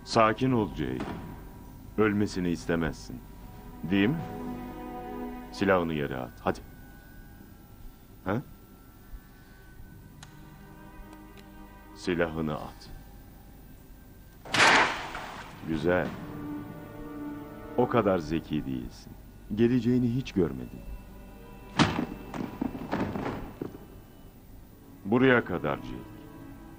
Sakin ol Jay. Ölmesini istemezsin. Değil mi? Silahını yere at. Hadi. Ha? Silahını at. Güzel. O kadar zeki değilsin. Geleceğini hiç görmedin. Buraya kadar Jay.